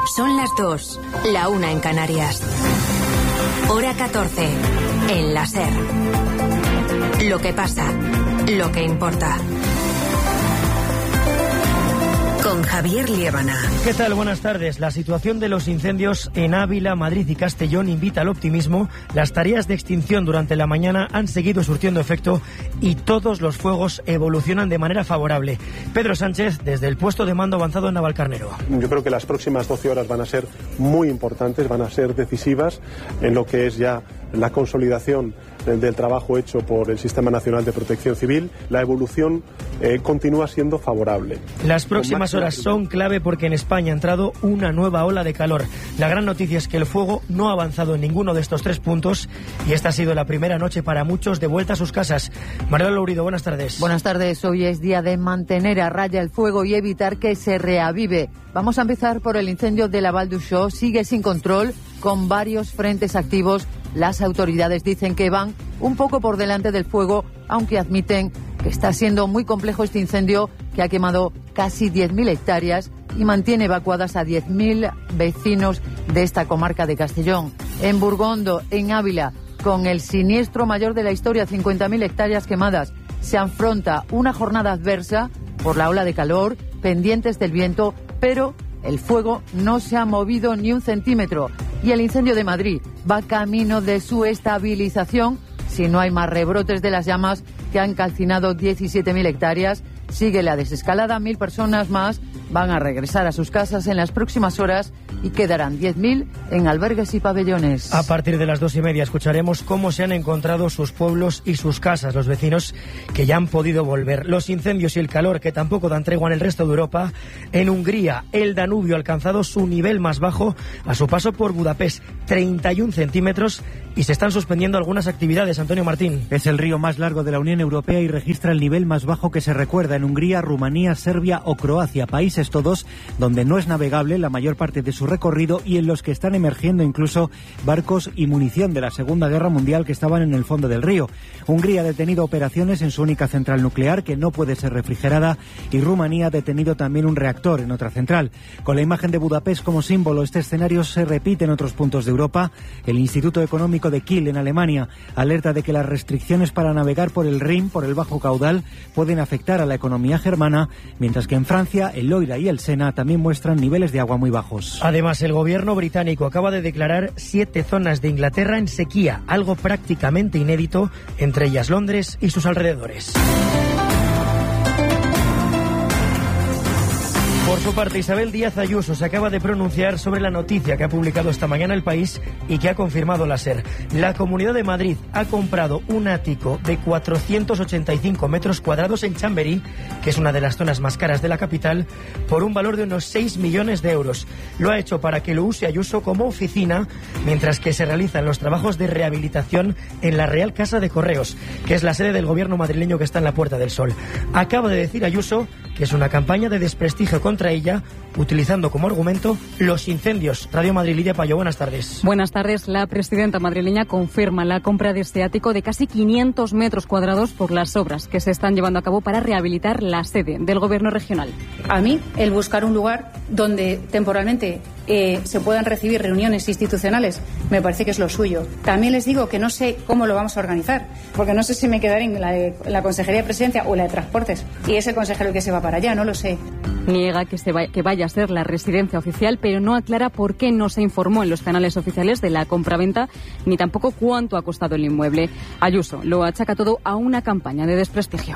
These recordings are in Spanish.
Son las 2, la 1 en Canarias. Hora 14, en la SER. Lo que pasa, lo que importa. Con Javier Liébana. ¿Qué tal? Buenas tardes. La situación de los incendios en Ávila, Madrid y Castellón invita al optimismo. Las tareas de extinción durante la mañana han seguido surtiendo efecto y todos los fuegos evolucionan de manera favorable. Pedro Sánchez, desde el puesto de mando avanzado en Navalcarnero. Yo creo que las próximas 12 horas van a ser muy importantes, van a ser decisivas en lo que es ya la consolidación del trabajo hecho por el Sistema Nacional de Protección Civil. La evolución continúa siendo favorable. Las próximas horas son clave porque en España ha entrado una nueva ola de calor. La gran noticia es que el fuego no ha avanzado en ninguno de estos 3 puntos y esta ha sido la primera noche para muchos de vuelta a sus casas. Manuel Lourido, buenas tardes. Buenas tardes. Hoy es día de mantener a raya el fuego y evitar que se reavive. Vamos a empezar por el incendio de la Val d'Uixó. Sigue sin control, con varios frentes activos. Las autoridades dicen que van un poco por delante del fuego, aunque admiten que está siendo muy complejo este incendio que ha quemado casi 10.000 hectáreas y mantiene evacuadas a 10.000 vecinos de esta comarca de Castellón. En Burgondo, en Ávila, con el siniestro mayor de la historia, 50.000 hectáreas quemadas, se afronta una jornada adversa por la ola de calor, pendientes del viento, pero el fuego no se ha movido ni un centímetro. Y el incendio de Madrid va camino de su estabilización si no hay más rebrotes de las llamas que han calcinado 17.000 hectáreas. Sigue la desescalada, 1.000 personas más van a regresar a sus casas en las próximas horas y quedarán 10.000 en albergues y pabellones. A partir de las 2:30 escucharemos cómo se han encontrado sus pueblos y sus casas, los vecinos que ya han podido volver. Los incendios y el calor que tampoco dan tregua en el resto de Europa. En Hungría, el Danubio ha alcanzado su nivel más bajo a su paso por Budapest, 31 centímetros, y se están suspendiendo algunas actividades. Antonio Martín. Es el río más largo de la Unión Europea y registra el nivel más bajo que se recuerda en Hungría, Rumanía, Serbia o Croacia, países todos donde no es navegable la mayor parte de su recorrido y en los que están emergiendo incluso barcos y munición de la Segunda Guerra Mundial que estaban en el fondo del río. Hungría ha detenido operaciones en su única central nuclear que no puede ser refrigerada y Rumanía ha detenido también un reactor en otra central. Con la imagen de Budapest como símbolo, este escenario se repite en otros puntos de Europa. El Instituto Económico de Kiel en Alemania alerta de que las restricciones para navegar por el Rin, por el bajo caudal, pueden afectar a la economía germana, mientras que en Francia el Loira y el Sena también muestran niveles de agua muy bajos. Además, el gobierno británico acaba de declarar 7 zonas de Inglaterra en sequía, algo prácticamente inédito, entre ellas Londres y sus alrededores. Por su parte, Isabel Díaz Ayuso se acaba de pronunciar sobre la noticia que ha publicado esta mañana El País y que ha confirmado la SER. La Comunidad de Madrid ha comprado un ático de 485 metros cuadrados en Chamberí, que es una de las zonas más caras de la capital, por un valor de unos 6 millones de euros. Lo ha hecho para que lo use Ayuso como oficina, mientras que se realizan los trabajos de rehabilitación en la Real Casa de Correos, que es la sede del gobierno madrileño que está en la Puerta del Sol. Acaba de decir Ayuso que es una campaña de desprestigio contra ella, utilizando como argumento los incendios. Radio Madrid, Lidia Payo, buenas tardes. Buenas tardes. La presidenta madrileña confirma la compra de este ático de casi 500 metros cuadrados por las obras que se están llevando a cabo para rehabilitar la sede del gobierno regional. A mí, el buscar un lugar donde temporalmente se puedan recibir reuniones institucionales, me parece que es lo suyo. También les digo que no sé cómo lo vamos a organizar, porque no sé si me quedaré en la Consejería de Presidencia o en la de Transportes, y es el consejero el que se va para allá, no lo sé. Niega que vaya a ser la residencia oficial, pero no aclara por qué no se informó en los canales oficiales de la compraventa, ni tampoco cuánto ha costado el inmueble. Ayuso lo achaca todo a una campaña de desprestigio.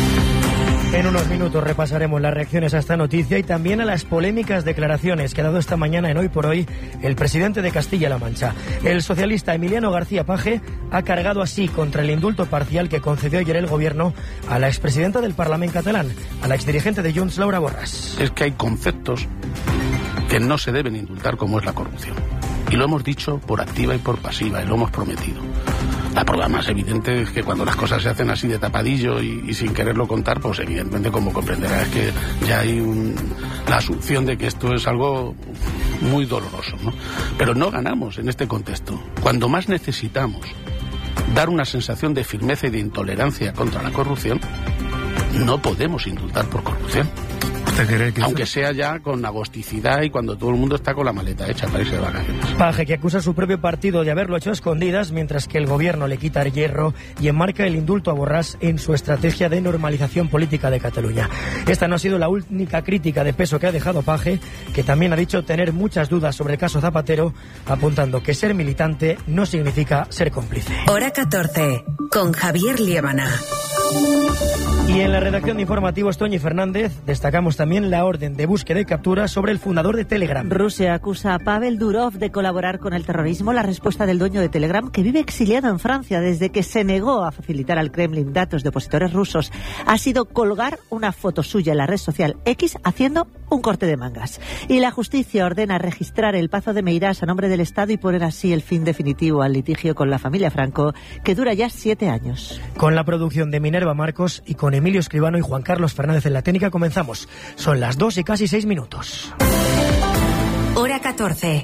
En unos minutos repasaremos las reacciones a esta noticia y también a las polémicas declaraciones que ha dado esta mañana en Hoy por Hoy el presidente de Castilla-La Mancha. El socialista Emiliano García Paje ha cargado así contra el indulto parcial que concedió ayer el gobierno a la expresidenta del Parlamento catalán, a la exdirigente de Junts, Laura Borràs. Es que hay conceptos que no se deben indultar, como es la corrupción. Y lo hemos dicho por activa y por pasiva, y lo hemos prometido. La prueba más evidente es que cuando las cosas se hacen así de tapadillo y sin quererlo contar, pues evidentemente, como comprenderá, es que ya hay la asunción de que esto es algo muy doloroso, ¿no? Pero no ganamos en este contexto. Cuando más necesitamos dar una sensación de firmeza y de intolerancia contra la corrupción, no podemos indultar por corrupción. Aunque sea ya con agosticidad y cuando todo el mundo está con la maleta hecha para irse de vacaciones. Paje, que acusa a su propio partido de haberlo hecho a escondidas, mientras que el gobierno le quita el hierro y enmarca el indulto a Borràs en su estrategia de normalización política de Cataluña. Esta no ha sido la única crítica de peso que ha dejado Paje, que también ha dicho tener muchas dudas sobre el caso Zapatero, apuntando que ser militante no significa ser cómplice. Hora 14, con Javier Liébana. Y en la redacción de informativos, Toñi Fernández, destacamos también la orden de búsqueda y captura sobre el fundador de Telegram. Rusia acusa a Pavel Durov de colaborar con el terrorismo. La respuesta del dueño de Telegram, que vive exiliado en Francia desde que se negó a facilitar al Kremlin datos de opositores rusos, ha sido colgar una foto suya en la red social X haciendo un corte de mangas. Y la justicia ordena registrar el Pazo de Meirás a nombre del Estado y poner así el fin definitivo al litigio con la familia Franco, que dura ya 7 años. Con la producción de Minerva Marcos y con Emilio Escribano y Juan Carlos Fernández en la técnica comenzamos. Son las 2 y casi 6 minutos. Hora 14.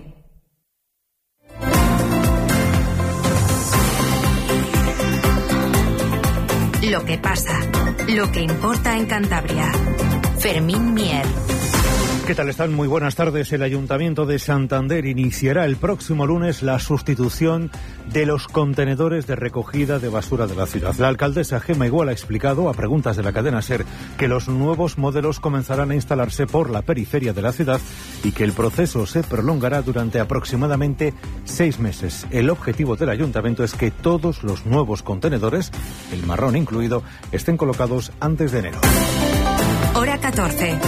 Lo que pasa, lo que importa en Cantabria. Fermín Mier. ¿Qué tal están? Muy buenas tardes. El Ayuntamiento de Santander iniciará el próximo lunes la sustitución de los contenedores de recogida de basura de la ciudad. La alcaldesa Gemma Igual ha explicado, a preguntas de la cadena SER, que los nuevos modelos comenzarán a instalarse por la periferia de la ciudad y que el proceso se prolongará durante aproximadamente 6 meses. El objetivo del Ayuntamiento es que todos los nuevos contenedores, el marrón incluido, estén colocados antes de enero. Hora 14.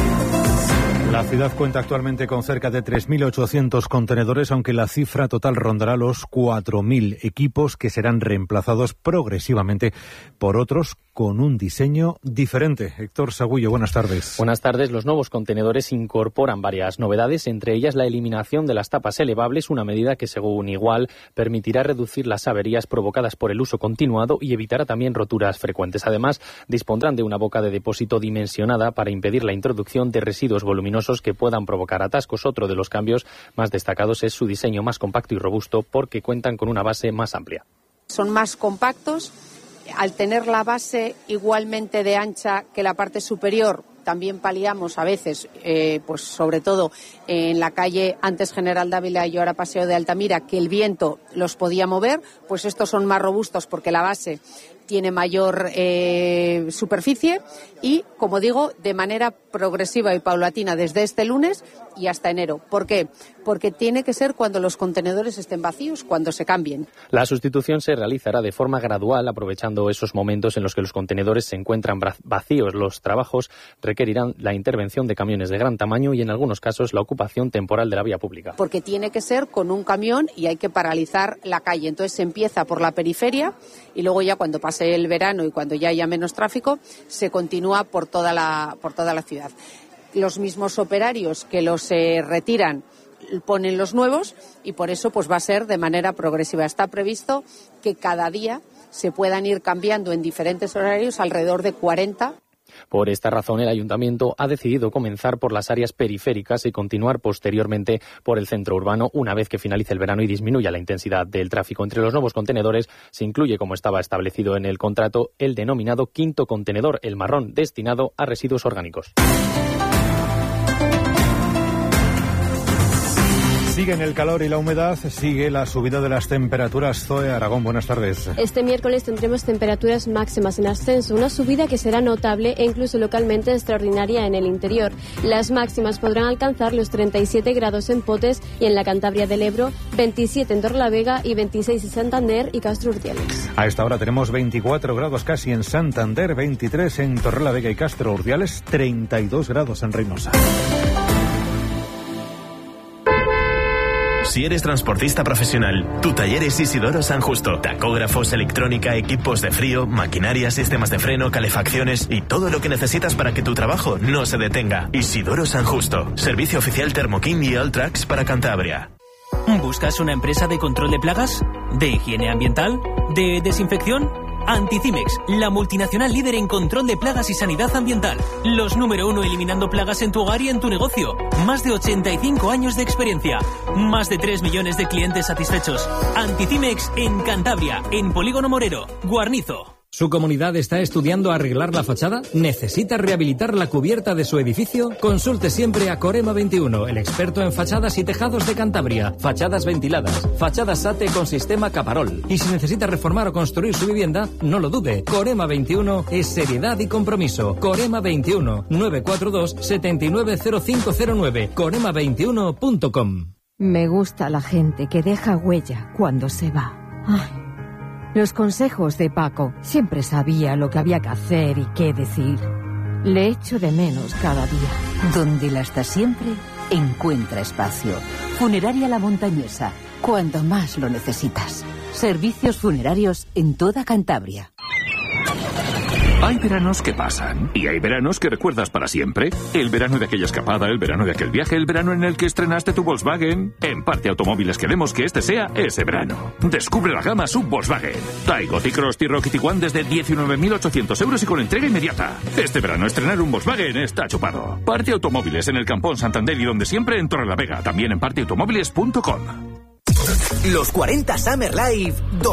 La ciudad cuenta actualmente con cerca de 3.800 contenedores, aunque la cifra total rondará los 4.000 equipos que serán reemplazados progresivamente por otros con un diseño diferente. Héctor Sagullo, buenas tardes. Buenas tardes. Los nuevos contenedores incorporan varias novedades, entre ellas la eliminación de las tapas elevables, una medida que, según Igual, permitirá reducir las averías provocadas por el uso continuado y evitará también roturas frecuentes. Además, dispondrán de una boca de depósito dimensionada para impedir la introducción de residuos voluminosos que puedan provocar atascos. Otro de los cambios más destacados es su diseño más compacto y robusto, porque cuentan con una base más amplia. Son más compactos, al tener la base igualmente de ancha que la parte superior. También paliamos a veces, pues sobre todo en la calle antes General Dávila y ahora Paseo de Altamira, que el viento los podía mover, pues estos son más robustos porque la base tiene mayor superficie y, como digo, de manera progresiva y paulatina desde este lunes y hasta enero. ¿Por qué? Porque tiene que ser cuando los contenedores estén vacíos, cuando se cambien. La sustitución se realizará de forma gradual, aprovechando esos momentos en los que los contenedores se encuentran vacíos. Los trabajos requerirán la intervención de camiones de gran tamaño y, en algunos casos, la ocupación temporal de la vía pública. Porque tiene que ser con un camión y hay que paralizar la calle. Entonces se empieza por la periferia y luego ya cuando pase el verano y cuando ya haya menos tráfico, se continúa por toda la ciudad. Los mismos operarios que los retiran ponen los nuevos y por eso pues va a ser de manera progresiva. Está previsto que cada día se puedan ir cambiando en diferentes horarios alrededor de 40. Por esta razón, el Ayuntamiento ha decidido comenzar por las áreas periféricas y continuar posteriormente por el centro urbano una vez que finalice el verano y disminuya la intensidad del tráfico. Entre los nuevos contenedores se incluye, como estaba establecido en el contrato, el denominado quinto contenedor, el marrón, destinado a residuos orgánicos. Siguen el calor y la humedad, sigue la subida de las temperaturas. Zoe Aragón, buenas tardes. Este miércoles tendremos temperaturas máximas en ascenso, una subida que será notable e incluso localmente extraordinaria en el interior. Las máximas podrán alcanzar los 37 grados en Potes y en la Cantabria del Ebro, 27 en Torrelavega y 26 en Santander y Castro Urdiales. A esta hora tenemos 24 grados casi en Santander, 23 en Torrelavega y Castro Urdiales, 32 grados en Reynosa. Si eres transportista profesional, tu taller es Isidoro San Justo. Tacógrafos, electrónica, equipos de frío, maquinaria, sistemas de freno, calefacciones y todo lo que necesitas para que tu trabajo no se detenga. Isidoro San Justo. Servicio oficial Thermoking y Alltrax para Cantabria. ¿Buscas una empresa de control de plagas? ¿De higiene ambiental? ¿De desinfección? Anticimex, la multinacional líder en control de plagas y sanidad ambiental. Los número 1 eliminando plagas en tu hogar y en tu negocio. Más de 85 años de experiencia. Más de 3 millones de clientes satisfechos. Anticimex en Cantabria, en Polígono Morero, Guarnizo. ¿Su comunidad está estudiando arreglar la fachada? ¿Necesita rehabilitar la cubierta de su edificio? Consulte siempre a Corema 21, el experto en fachadas y tejados de Cantabria. Fachadas ventiladas, fachadas SATE con sistema Caparol. Y si necesita reformar o construir su vivienda, no lo dude. Corema 21 es seriedad y compromiso. Corema 21, 942 790509. Corema21.com. Me gusta la gente que deja huella cuando se va. Ay. Los consejos de Paco. Siempre sabía lo que había que hacer y qué decir. Le echo de menos cada día. Donde la está siempre, encuentra espacio. Funeraria La Montañesa, cuando más lo necesitas. Servicios funerarios en toda Cantabria. Hay veranos que pasan y hay veranos que recuerdas para siempre. El verano de aquella escapada, el verano de aquel viaje, el verano en el que estrenaste tu Volkswagen. En Parte Automóviles queremos que este sea ese verano. Descubre la gama sub Volkswagen. Taigo, T-Cross, T-Roc y Tiguan desde 19.800 euros y con entrega inmediata. Este verano estrenar un Volkswagen está chupado. Parte Automóviles en el Campón Santander y donde siempre en Torrelavega. También en parteautomóviles.com. Los 40 Summer Live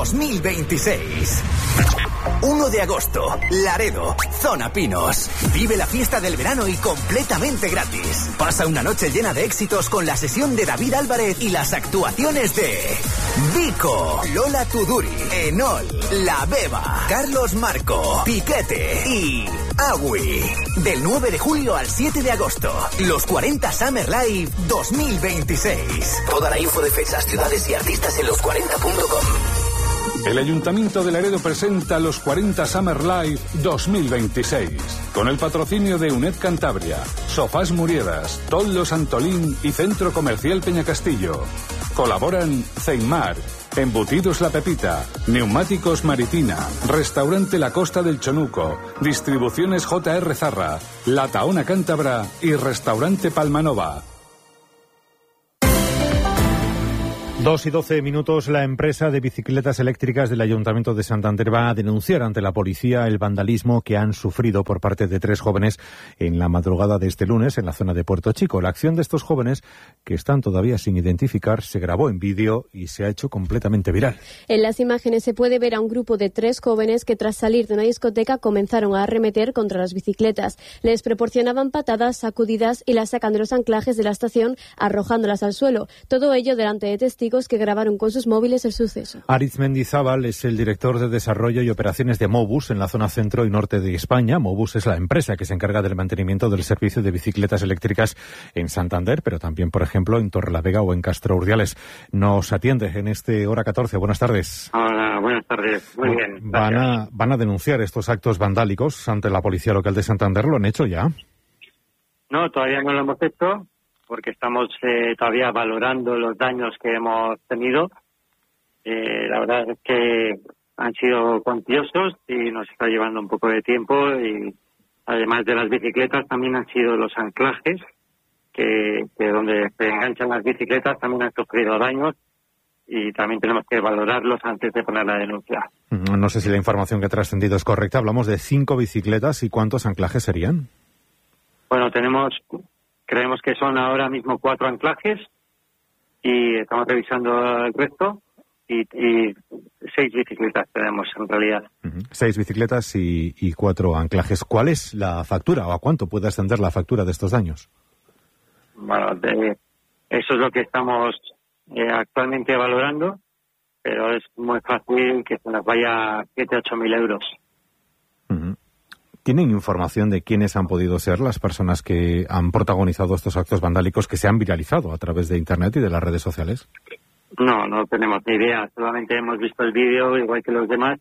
2026. 1 de agosto, Laredo, Zona Pinos. Vive la fiesta del verano y completamente gratis. Pasa una noche llena de éxitos con la sesión de David Álvarez y las actuaciones de Vico, Lola Tuduri, Enol, La Beba, Carlos Marco, Piquete y Agui. Del 9 de julio al 7 de agosto. Los 40 Summer Live 2026. Toda la info de fechas, ciudades y artistas en los40.com. El Ayuntamiento de Laredo presenta los 40 Summer Live 2026. Con el patrocinio de UNED Cantabria, Sofás Muriedas, Toldos Antolín y Centro Comercial Peñacastillo. Colaboran Ceimar, Embutidos La Pepita, Neumáticos Maritina, Restaurante La Costa del Chonuco, Distribuciones JR Zarra, La Taona Cántabra y Restaurante Palmanova. 2:12. La empresa de bicicletas eléctricas del Ayuntamiento de Santander va a denunciar ante la policía el vandalismo que han sufrido por parte de 3 jóvenes en la madrugada de este lunes en la zona de Puerto Chico. La acción de estos jóvenes, que están todavía sin identificar, se grabó en vídeo y se ha hecho completamente viral. En las imágenes se puede ver a un grupo de 3 jóvenes que tras salir de una discoteca comenzaron a arremeter contra las bicicletas. Les proporcionaban patadas, sacudidas y las sacan de los anclajes de la estación arrojándolas al suelo. Todo ello delante de testigos que grabaron con sus móviles el suceso. Aritz Mendizábal es el director de Desarrollo y Operaciones de Mobus en la zona centro y norte de España. Mobus es la empresa que se encarga del mantenimiento del servicio de bicicletas eléctricas en Santander, pero también, por ejemplo, en Torrelavega o en Castro Urdiales. Nos atiende en este Hora 14. Buenas tardes. Hola, buenas tardes. Muy bien. Van a denunciar estos actos vandálicos ante la Policía Local de Santander. ¿Lo han hecho ya? No, todavía no lo hemos hecho, porque estamos todavía valorando los daños que hemos tenido. La verdad es que han sido cuantiosos y nos está llevando un poco de tiempo, y además de las bicicletas también han sido los anclajes, que donde se enganchan las bicicletas también han sufrido daños, y también tenemos que valorarlos antes de poner la denuncia. No sé si la información que ha trascendido es correcta. Hablamos de 5 bicicletas, ¿y cuántos anclajes serían? Bueno, creemos que son ahora mismo 4 anclajes y estamos revisando el resto, y 6 bicicletas tenemos en realidad. 6 bicicletas y 4 anclajes. ¿Cuál es la factura o a cuánto puede ascender la factura de estos daños? Bueno, eso es lo que estamos actualmente valorando, pero es muy fácil que se nos vaya 7.000 a 8.000 euros. ¿Tienen información de quiénes han podido ser las personas que han protagonizado estos actos vandálicos que se han viralizado a través de Internet y de las redes sociales? No tenemos ni idea. Solamente hemos visto el vídeo, igual que los demás,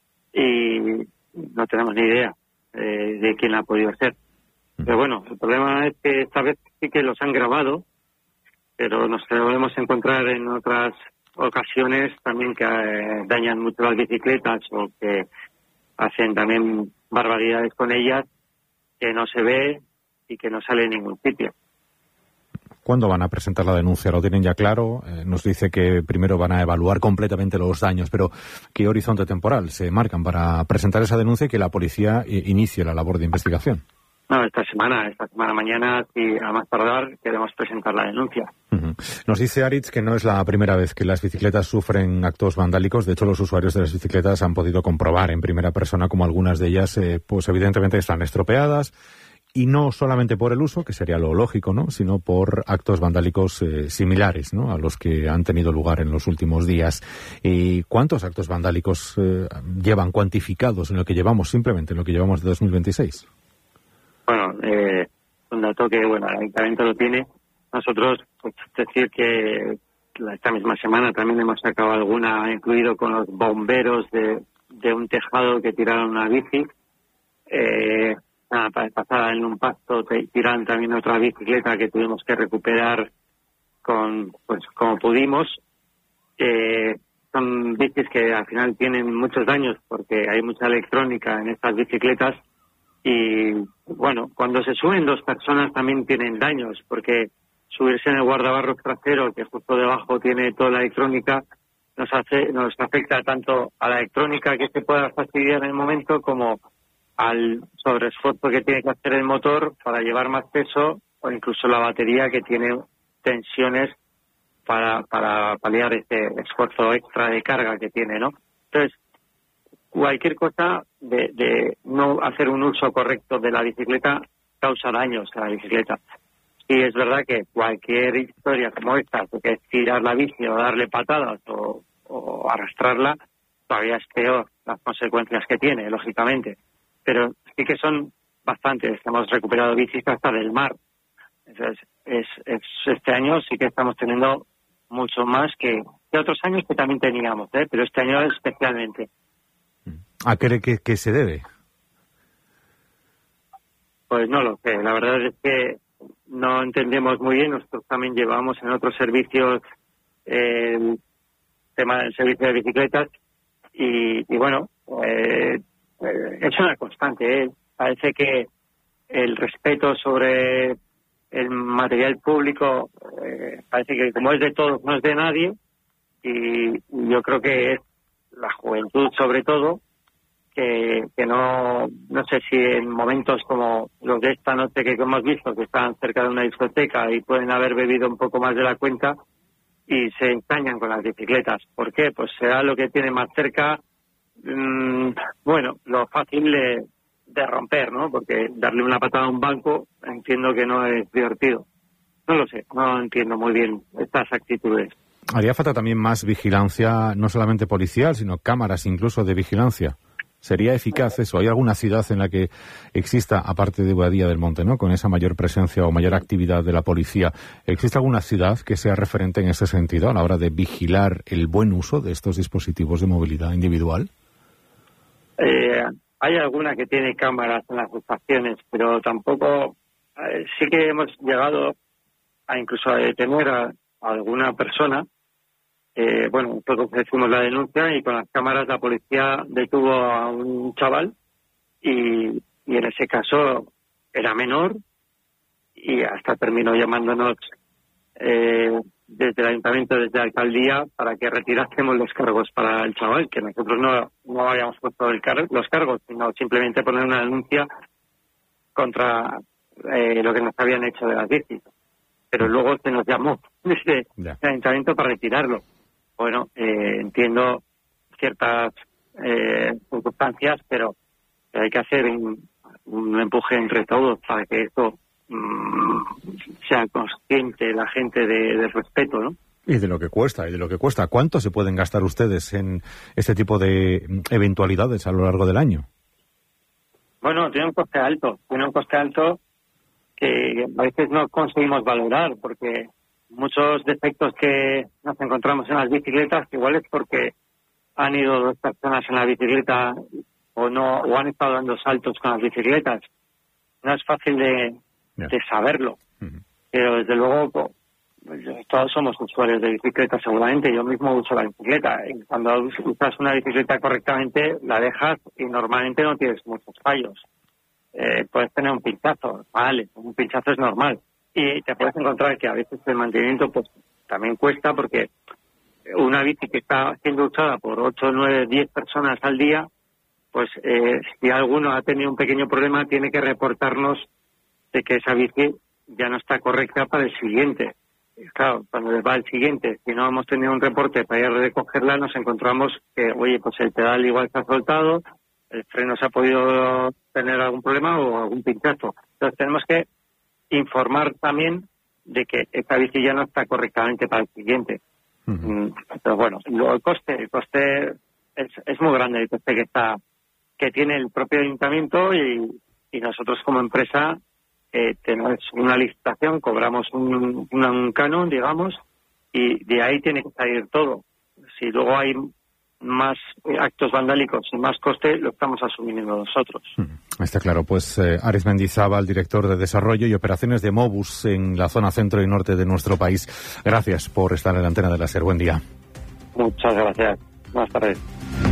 y no tenemos ni idea de quién ha podido ser. Pero bueno, el problema es que esta vez sí que los han grabado, pero nos podemos encontrar en otras ocasiones también que dañan mucho las bicicletas o que hacen también barbaridades con ellas que no se ve y que no sale en ningún sitio. ¿Cuándo van a presentar la denuncia? ¿Lo tienen ya claro? Nos dice que primero van a evaluar completamente los daños, pero ¿qué horizonte temporal se marcan para presentar esa denuncia y que la policía inicie la labor de investigación? No, esta semana mañana, y a más tardar queremos presentar la denuncia. Nos dice Aritz que no es la primera vez que las bicicletas sufren actos vandálicos. De hecho, los usuarios de las bicicletas han podido comprobar en primera persona como algunas de ellas, pues evidentemente están estropeadas, y no solamente por el uso, que sería lo lógico, ¿no?, sino por actos vandálicos similares, ¿no?, a los que han tenido lugar en los últimos días. ¿Y cuántos actos vandálicos llevan cuantificados en lo que llevamos, simplemente en lo que llevamos de 2026? Bueno, un dato que, el Ayuntamiento lo tiene. Nosotros, pues decir que esta misma semana también hemos sacado alguna, incluido con los bomberos de un tejado que tiraron una bici. Pasada en un pasto tiraron también otra bicicleta que tuvimos que recuperar como pudimos. Son bicis que al final tienen muchos daños porque hay mucha electrónica en estas bicicletas. Y cuando se suben dos personas también tienen daños, porque subirse en el guardabarros trasero, que justo debajo tiene toda la electrónica, nos afecta tanto a la electrónica, que se pueda fastidiar en el momento, como al sobreesfuerzo que tiene que hacer el motor para llevar más peso, o incluso la batería, que tiene tensiones para paliar este esfuerzo extra de carga que tiene, ¿no? Entonces, cualquier cosa de no hacer un uso correcto de la bicicleta causa daños a la bicicleta. Y es verdad que cualquier historia como esta, que es tirar la bici o darle patadas o arrastrarla, todavía es peor las consecuencias que tiene, lógicamente. Pero sí que son bastantes. Hemos recuperado bicis hasta del mar. Entonces, este año sí que estamos teniendo mucho más que otros años que también teníamos, pero este año especialmente. ¿A qué cree que se debe? Pues no lo sé. La verdad es que no entendemos muy bien. Nosotros también llevamos en otros servicios el tema del servicio de bicicletas y es una constante. Parece que el respeto sobre el material público parece que como es de todos, no es de nadie, y yo creo que es la juventud sobre todo que no sé si en momentos como los de esta noche que hemos visto, que están cerca de una discoteca y pueden haber bebido un poco más de la cuenta y se ensañan con las bicicletas. ¿Por qué? Pues será lo que tiene más cerca, lo fácil de romper, ¿no? Porque darle una patada a un banco entiendo que no es divertido. No lo sé, no entiendo muy bien estas actitudes. Haría falta también más vigilancia, no solamente policial, sino cámaras incluso de vigilancia. ¿Sería eficaz eso? ¿Hay alguna ciudad en la que exista, aparte de Boadilla del Monte, ¿no?, con esa mayor presencia o mayor actividad de la policía, existe alguna ciudad que sea referente en ese sentido a la hora de vigilar el buen uso de estos dispositivos de movilidad individual? Hay alguna que tiene cámaras en las estaciones, pero tampoco... sí que hemos llegado a incluso a detener a alguna persona. Nosotros hicimos la denuncia y con las cámaras la policía detuvo a un chaval y en ese caso era menor y hasta terminó llamándonos desde el ayuntamiento, desde la alcaldía, para que retirásemos los cargos para el chaval, que nosotros no habíamos puesto los cargos, sino simplemente poner una denuncia contra lo que nos habían hecho de las bicis. Pero luego se nos llamó desde el ayuntamiento para retirarlo. Entiendo ciertas circunstancias, pero hay que hacer un empuje entre todos para que esto sea consciente la gente del respeto, ¿no? Y de lo que cuesta. ¿Cuánto se pueden gastar ustedes en este tipo de eventualidades a lo largo del año? Bueno, tiene un coste alto que a veces no conseguimos valorar, porque muchos defectos que nos encontramos en las bicicletas, igual es porque han ido dos personas en la bicicleta o han estado dando saltos con las bicicletas. No es fácil de saberlo. Pero desde luego todos somos usuarios de bicicleta seguramente. Yo mismo uso la bicicleta. Y cuando usas una bicicleta correctamente, la dejas y normalmente no tienes muchos fallos. Puedes tener un pinchazo, un pinchazo es normal. Y te puedes encontrar que a veces el mantenimiento pues también cuesta, porque una bici que está siendo usada por 8, 9, 10 personas al día, pues si alguno ha tenido un pequeño problema, tiene que reportarnos de que esa bici ya no está correcta para el siguiente. Claro, cuando va el siguiente, si no hemos tenido un reporte para ir a recogerla, nos encontramos que, oye, pues el pedal igual se ha soltado, el freno se ha podido tener algún problema o algún pinchazo. Entonces tenemos que informar también de que esta bici ya no está correctamente para el siguiente. Pero bueno, luego el coste es muy grande, el coste que tiene el propio ayuntamiento y nosotros como empresa tenemos una licitación, cobramos un canon, digamos, y de ahí tiene que salir todo. Si luego hay más actos vandálicos y más coste, lo estamos asumiendo nosotros. Está claro. Pues Ares Mendizábal, director de Desarrollo y Operaciones de Mobus en la zona centro y norte de nuestro país. Gracias por estar en la antena de la SER. Buen día. Muchas gracias. Buenas tardes.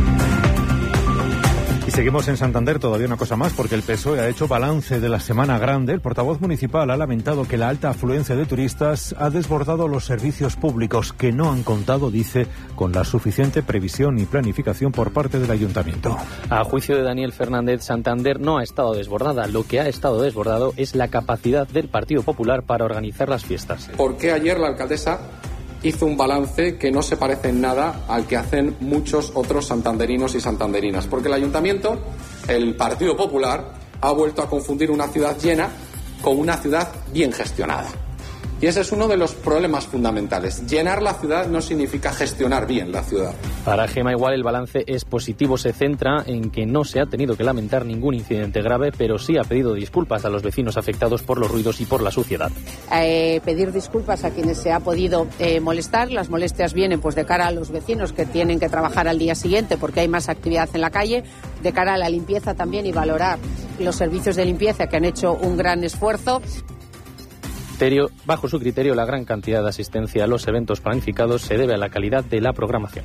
Y seguimos en Santander, todavía una cosa más, porque el PSOE ha hecho balance de la Semana Grande. El portavoz municipal ha lamentado que la alta afluencia de turistas ha desbordado los servicios públicos, que no han contado, dice, con la suficiente previsión y planificación por parte del ayuntamiento. A juicio de Daniel Fernández, Santander no ha estado desbordada. Lo que ha estado desbordado es la capacidad del Partido Popular para organizar las fiestas. ¿Por qué ayer la alcaldesa hizo un balance que no se parece en nada al que hacen muchos otros santanderinos y santanderinas? Porque el ayuntamiento, el Partido Popular, ha vuelto a confundir una ciudad llena con una ciudad bien gestionada. Y ese es uno de los problemas fundamentales. Llenar la ciudad no significa gestionar bien la ciudad. Para Gema Igual el balance es positivo. Se centra en que no se ha tenido que lamentar ningún incidente grave, pero sí ha pedido disculpas a los vecinos afectados por los ruidos y por la suciedad. Pedir disculpas a quienes se ha podido molestar. Las molestias vienen pues de cara a los vecinos que tienen que trabajar al día siguiente porque hay más actividad en la calle, de cara a la limpieza también y valorar los servicios de limpieza que han hecho un gran esfuerzo. Bajo su criterio, la gran cantidad de asistencia a los eventos planificados se debe a la calidad de la programación.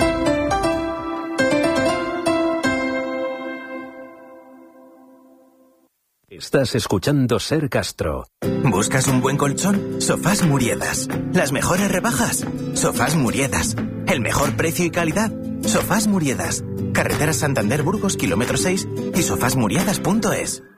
Estás escuchando Ser Castro. ¿Buscas un buen colchón? Sofás Muriedas. ¿Las mejores rebajas? Sofás Muriedas. ¿El mejor precio y calidad? Sofás Muriedas. Carretera Santander-Burgos, kilómetro 6 y sofásmuriedas.es.